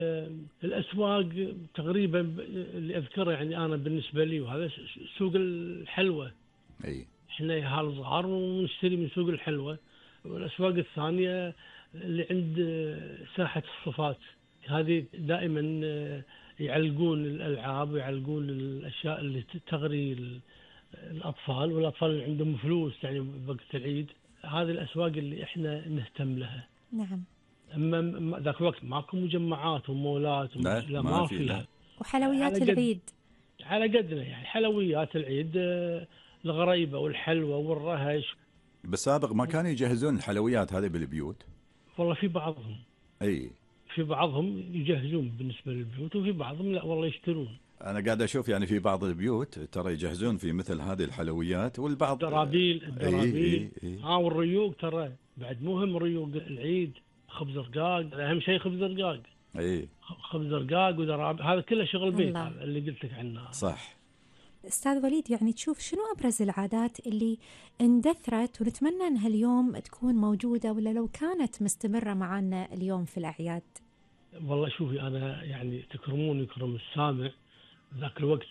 الأسواق تقريبا اللي أذكره يعني أنا بالنسبة لي، وهذا سوق الحلوى. اي احنا يهال صغار ونشتري من سوق الحلوى. والأسواق الثانية اللي عند ساحة الصفات، هذه دائما يعلقون الألعاب ويعلقون الأشياء اللي تغري الأطفال، والأطفال اللي عندهم فلوس يعني وقت العيد. هذه الأسواق اللي احنا نهتم لها. نعم. اما ذاك الوقت ماكو مجمعات ومولات لا ما في فيها. لا. وحلويات العيد على قدنا يعني حلويات العيد، الغريبة والحلوى والرهش. بالسابق ما كانوا يجهزون الحلويات هذه بالبيوت؟ والله في بعضهم، اي في بعضهم يجهزون بالنسبة للبيوت، وفي بعضهم لا والله يشترون. انا قاعد اشوف يعني في بعض البيوت ترى يجهزون في مثل هذه الحلويات، والبعض الدرابيل اي والريوق ترى بعد مهم. ريوق العيد، خبز رقاق، اهم شيء خبز رقاق. اي خبز رقاق ودرابيل، هذا كله شغل بيت، هذا اللي قلت لك عنه. صح. أستاذ وليد، يعني تشوف شنو أبرز العادات اللي اندثرت ونتمنى أنها اليوم تكون موجودة، ولا لو كانت مستمرة معنا اليوم في الأعياد؟ والله شوفي، أنا يعني تكرمون يكرم السامع. ذاك الوقت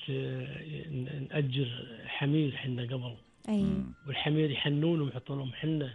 نأجر حمير حنا قبل. أي. والحمير يحنون ويحطون لهم حنة.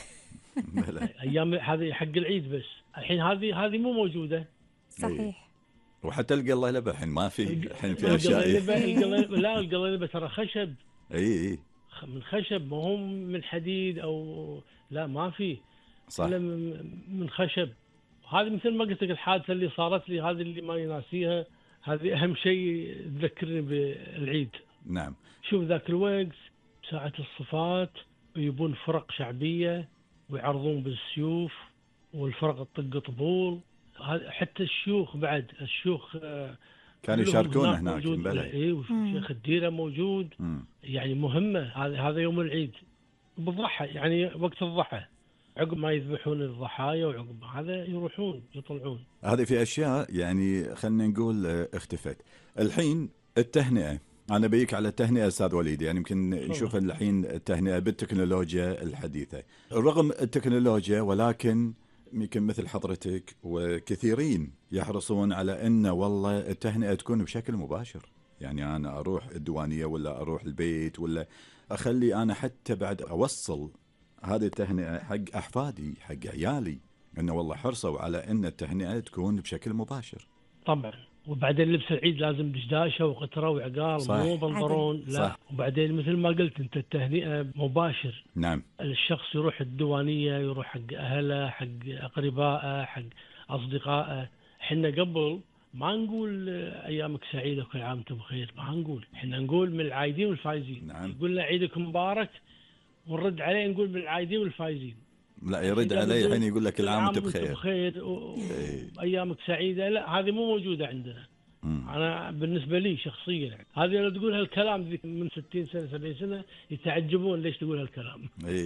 أيام هذه حق العيد بس. الحين هذه مو موجودة. صحيح. وحتى القليلبة الحين ما في، الحين في أشياء. لا القليلبة ترى خشب. اي من خشب، ما هم من حديد أو لا، ما في. صح. إلا من خشب. هذه مثل ما قلت لك الحادثة اللي صارت لي، هذه اللي ما يناسيها. هذه أهم شيء تذكرني بالعيد. نعم. شوف ذاك الوقت ساعة الصفات يبون فرق شعبية ويعرضون بالسيوف، والفرق تطق طبول. حتى الشيوخ بعد، الشيوخ كانوا يشاركون هناك. اي، وشيخ الديرة موجود. يعني مهمة. هذا يوم العيد بالضحى، يعني وقت الضحى عقب ما يذبحون الضحايا، وعقب هذا يروحون يطلعون. هذه في أشياء يعني خلنا نقول اختفت. الحين التهنئة، أنا بيك على التهنئة أستاذ وليد. يعني يمكن نشوف الحين التهنئة بالتكنولوجيا الحديثة، رغم التكنولوجيا، ولكن يمكن مثل حضرتك وكثيرين يحرصون على أن والله التهنئة تكون بشكل مباشر. يعني أنا أروح الديوانية ولا أروح البيت، ولا أخلي أنا حتى بعد أوصل هذه التهنئة حق أحفادي، حق عيالي، أنه والله حرصوا على أن التهنئة تكون بشكل مباشر. طبعا. وبعدين لبس العيد لازم دشداشة وقطرة وعقال، مو بنطلون. لا صح. وبعدين مثل ما قلت أنت التهنئة مباشر. نعم. الشخص يروح الديوانية، يروح حق أهله، حق أقربائه، حق أصدقائه. حنا قبل ما نقول أيامك سعيدة وكل عام وأنتم بخير، ما نقول. حنا نقول من العايدين والفايزين. نعم. يقول له عيدكم مبارك، ونرد عليه نقول من العايدين والفايزين. لا يرد علي الحين يقول لك العام وانت بخير وايامك سعيده. لا هذه مو موجوده عندنا. انا بالنسبه لي شخصيا يعني. هذه لو تقول هالكلام من 60 سنه 70 سنه يتعجبون ليش تقول هالكلام.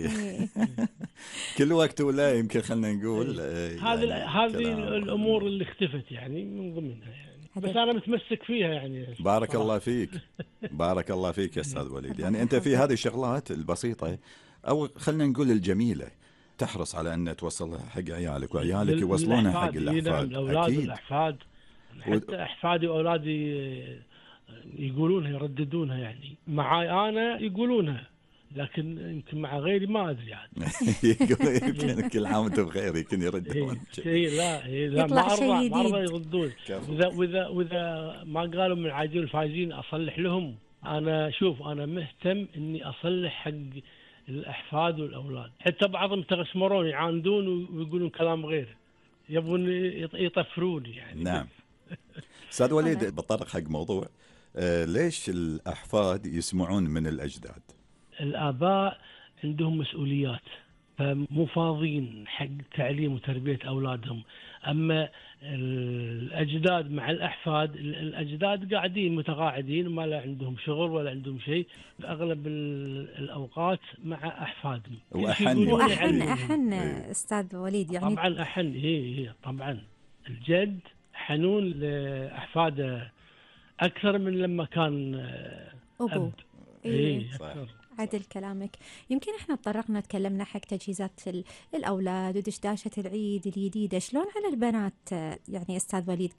كل وقت ولا يمكن خلنا نقول هذه الامور اللي اختفت يعني من ضمنها يعني. بس انا متمسك فيها يعني. بارك الله فيك. بارك الله فيك يا استاذ وليد. يعني انت في هذه الشغلات البسيطه، او خلنا نقول الجميله، تحرص على أن توصلها حق عيالك، وعيالك يوصلونها حق الأحفاد. الأولاد والأحفاد. حتى أحفادي وأولادي يقولونها، يرددونها يعني. معاي أنا يقولونها، لكن يمكن مع غيري ما أدري عاد. يمكن كل عام وأنتم بخير يمكن يردون. لا ما أرضى يردون. وإذا ما قالوا من العايدين الفايزين أصلح لهم. أنا شوف، أنا مهتم إني أصلح حق الأحفاد والأولاد. حتى بعضهم يتغشمرون يعاندون ويقولون كلام غير، يبون يطفرون يعني. نعم. أستاذ وليد، بطرق حق موضوع ليش الأحفاد يسمعون من الأجداد؟ الآباء عندهم مسؤوليات، فمو فاضيين حق تعليم وتربية أولادهم. أما الأجداد مع الأحفاد، الأجداد قاعدين متقاعدين وما لا عندهم شغل ولا عندهم شيء، أغلب الأوقات مع أحفادهم. وأحن أستاذ وليد يعني. طبعا أحن. هي طبعا الجد حنون لأحفاده أكثر من لما كان أبو. أكثر. عدل كلامك. يمكن احنا تطرقنا تكلمنا حق تجهيزات الأولاد ودشداشة العيد الجديدة، شلون على البنات يعني أستاذ وليد؟